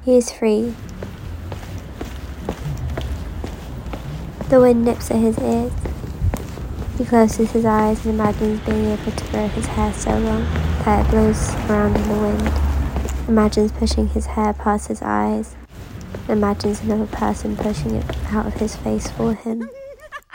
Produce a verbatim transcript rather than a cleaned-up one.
He is free. The wind nips at his ears. He closes his eyes and imagines being able to grow his hair so long that it blows around in the wind. Imagines pushing his hair past his eyes. Imagines another person pushing it out of his face for him.